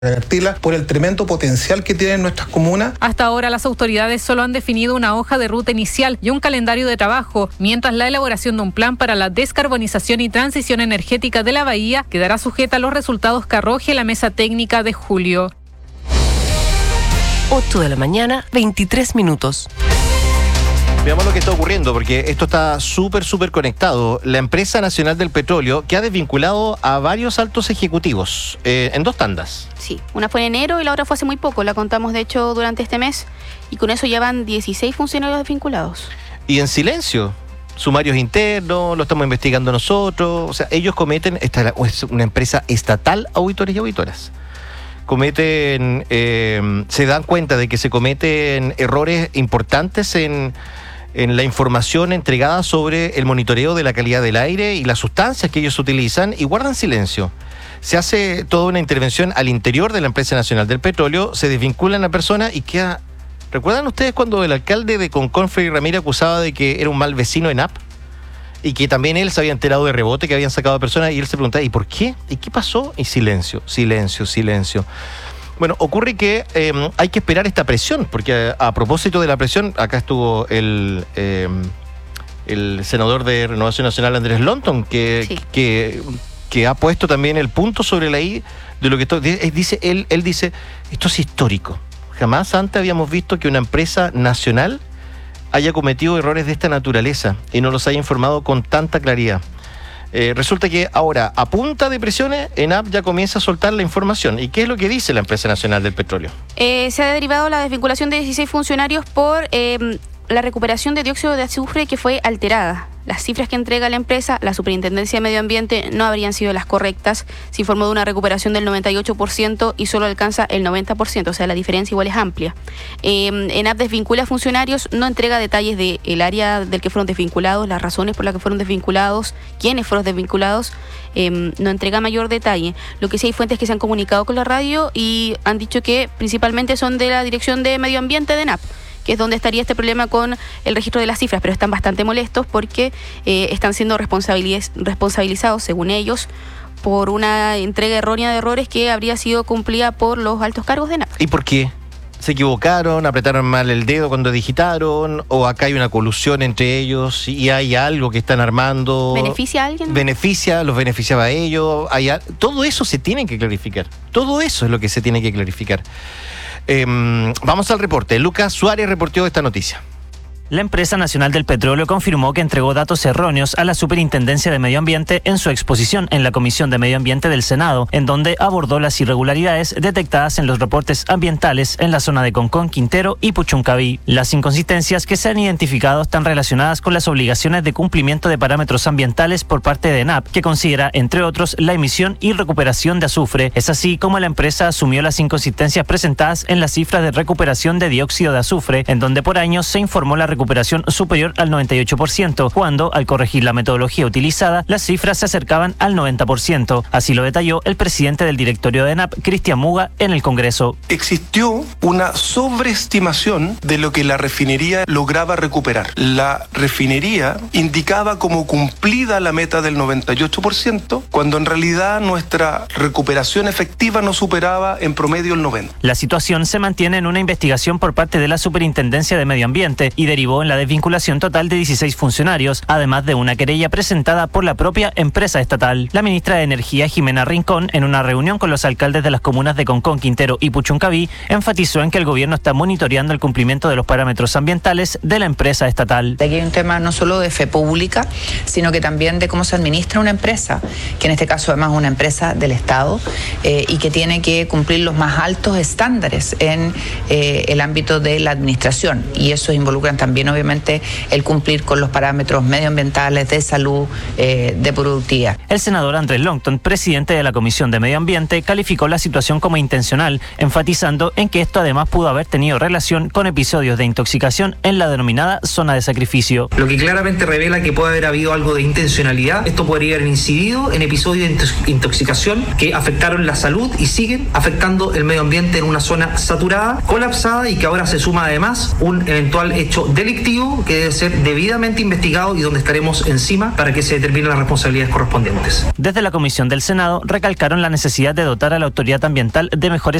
revertirla por el tremendo potencial que tienen nuestras comunas. Hasta ahora las autoridades solo han definido una hoja de ruta inicial y un calendario de trabajo, mientras la elaboración de un plan para la descarbonización y transición energética de la bahía quedará sujeta a los resultados que arroje la mesa técnica de julio. 8 de la mañana, 23 minutos. Veamos lo que está ocurriendo, porque esto está súper conectado. La Empresa Nacional del Petróleo, que ha desvinculado a varios altos ejecutivos en 2 tandas. Sí, una fue en enero y la otra fue hace muy poco. La contamos, de hecho, durante este mes. Y con eso ya van 16 funcionarios desvinculados. Y en silencio. Sumarios internos, lo estamos investigando nosotros. O sea, ellos cometen, esta es una empresa estatal, auditores y auditoras. Cometen, se dan cuenta de que se cometen errores importantes en la información entregada sobre el monitoreo de la calidad del aire y las sustancias que ellos utilizan, y guardan silencio. Se hace toda una intervención al interior de la Empresa Nacional del Petróleo, se desvincula a la persona y queda... ¿Recuerdan ustedes cuando el alcalde de Concón, Freddy Ramírez, acusaba de que era un mal vecino en ENAP? Y que también él se había enterado de rebote, que habían sacado a personas, y él se preguntaba, ¿y por qué? ¿Y qué pasó? Y silencio. Bueno, ocurre que hay que esperar esta presión, porque a propósito de la presión, acá estuvo el senador de Renovación Nacional, Andrés Lonton, que ha puesto también el punto sobre la I de lo que dice él dice, esto es histórico. Jamás antes habíamos visto que una empresa nacional haya cometido errores de esta naturaleza y no los haya informado con tanta claridad. Resulta que ahora, a punta de presiones, ENAP ya comienza a soltar la información. ¿Y qué es lo que dice la Empresa Nacional del Petróleo? Se ha derivado la desvinculación de 16 funcionarios por la recuperación de dióxido de azufre que fue alterada. Las cifras que entrega la empresa, la Superintendencia de Medio Ambiente, no habrían sido las correctas. Se informó de una recuperación del 98% y solo alcanza el 90%, o sea, la diferencia igual es amplia. ENAP desvincula a funcionarios, no entrega detalles del área del que fueron desvinculados, las razones por las que fueron desvinculados, quiénes fueron desvinculados, no entrega mayor detalle. Lo que sí hay fuentes que se han comunicado con la radio y han dicho que principalmente son de la Dirección de Medio Ambiente de ENAP, que es donde estaría este problema con el registro de las cifras, pero están bastante molestos porque están siendo responsabilizados, según ellos, por una entrega errónea de errores que habría sido cumplida por los altos cargos de ENAP. ¿Y por qué? ¿Se equivocaron? ¿Apretaron mal el dedo cuando digitaron? ¿O acá hay una colusión entre ellos y hay algo que están armando? ¿Beneficia a alguien? ¿Los beneficiaba a ellos? Todo eso se tiene que clarificar. Todo eso es lo que se tiene que clarificar. Vamos al reporte. Lucas Suárez reportó esta noticia. La Empresa Nacional del Petróleo confirmó que entregó datos erróneos a la Superintendencia de Medio Ambiente en su exposición en la Comisión de Medio Ambiente del Senado, en donde abordó las irregularidades detectadas en los reportes ambientales en la zona de Concón, Quintero y Puchuncaví. Las inconsistencias que se han identificado están relacionadas con las obligaciones de cumplimiento de parámetros ambientales por parte de ENAP, que considera, entre otros, la emisión y recuperación de azufre. Es así como la empresa asumió las inconsistencias presentadas en las cifras de recuperación de dióxido de azufre, en donde por año se informó la recuperación superior al 98%, cuando, al corregir la metodología utilizada, las cifras se acercaban al 90%. Así lo detalló el presidente del directorio de ENAP, Cristian Muga, en el Congreso. Existió una sobreestimación de lo que la refinería lograba recuperar. La refinería indicaba como cumplida la meta del 98%, cuando en realidad nuestra recuperación efectiva no superaba en promedio el 90%. La situación se mantiene en una investigación por parte de la Superintendencia de Medio Ambiente y derivó en la desvinculación total de 16 funcionarios, además de una querella presentada por la propia empresa estatal. La ministra de Energía, Jimena Rincón, en una reunión con los alcaldes de las comunas de Concón, Quintero y Puchuncaví, enfatizó en que el gobierno está monitoreando el cumplimiento de los parámetros ambientales de la empresa estatal. Aquí hay un tema no solo de fe pública, sino que también de cómo se administra una empresa, que en este caso además es una empresa del Estado y que tiene que cumplir los más altos estándares en el ámbito de la administración, y eso involucra también obviamente el cumplir con los parámetros medioambientales, de salud, de productividad. El senador Andrés Lonton, presidente de la Comisión de Medio Ambiente, calificó la situación como intencional, enfatizando en que esto además pudo haber tenido relación con episodios de intoxicación en la denominada zona de sacrificio. Lo que claramente revela que puede haber habido algo de intencionalidad. Esto podría haber incidido en episodios de intoxicación que afectaron la salud y siguen afectando el medio ambiente en una zona saturada, colapsada, y que ahora se suma además un eventual hecho de delictivo que debe ser debidamente investigado y donde estaremos encima para que se determinen las responsabilidades correspondientes. Desde la Comisión del Senado recalcaron la necesidad de dotar a la autoridad ambiental de mejores